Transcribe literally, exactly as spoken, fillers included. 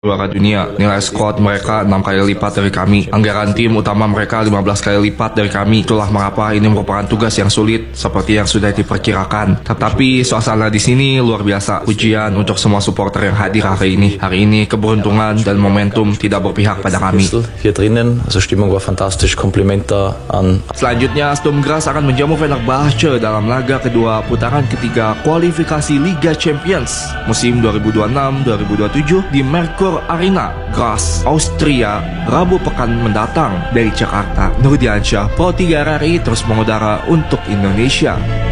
juara dunia. Nilai squad mereka enam kali lipat dari kami. Anggaran tim utama mereka lima belas kali lipat dari kami. Itulah mengapa ini merupakan tugas yang sulit seperti yang sudah diperkirakan. Tetapi suasana di sini luar biasa. Pujian untuk semua supporter yang hadir hari ini. Hari ini keberuntungan dan momentum tidak berpihak pada kami. Hier drinnen, also Stimmung war fantastisch. Komplimenter an. Selanjutnya Sturm Graz akan menjamu Fenerbahce dalam laga kedua putaran ketiga kualifikasi Liga Champions musim dua ribu dua puluh enam dua ribu dua puluh tujuh di Merkur Arena, Graz, Austria, Rabu pekan mendatang. Dari Jakarta, Nurdiansyah, Pro tiga R R I terus mengudara untuk Indonesia.